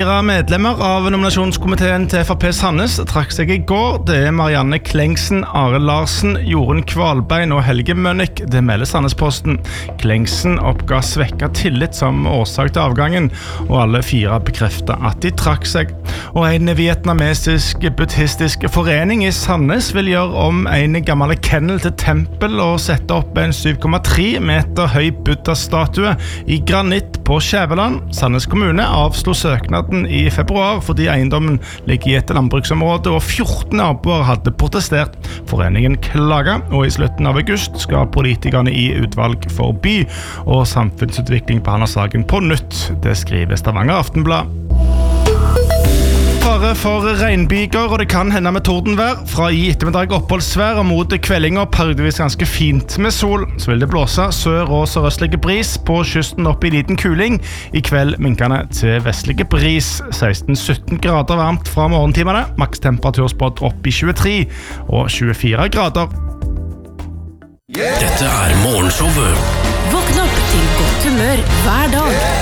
4 medlemmer av nominasjonskomiteen til FrP Sandnes trakk seg I går. Det Marianne Klengsen, Are Larsen, Jorunn Kvalbein og Helge Mønnik. Det melder Sandnesposten. Klengsen oppga svekket tillit som årsak til avgangen, og alle 4 bekreftet at de trakk seg. Og en vietnamesisk buddhistisk forening I Sandnes vil gjøre om en gammel kennel til tempel og sette opp en 7,3 meter høy Buddha-statue I granitt på Skjæveland. Sandnes kommune avslo søknaden I februar fordi eiendommen ligger I et landbruksområde og 14 naboer hadde protestert. Foreningen klaget, og I slutten av august skal politikerne I utvalg for by og samfunnsutvikling behandle saken på nytt. Det skriver Stavanger Aftenblad. Fare for regnbyger, og det kan hende med tordenvær. Fra I ettermiddag oppholdsvær og mot kvelding og periodevis ganske fint med sol. Så vil det blåse sør- og sørøstlige bris på kysten opp I liten kuling. I kveld minkende til vestlige bris. 16-17 grader varmt fra morgentimene. Maks temperaturspådd opp I 23 og 24 grader. Dette morgenshowet. Våkn opp til godt humør hver dag.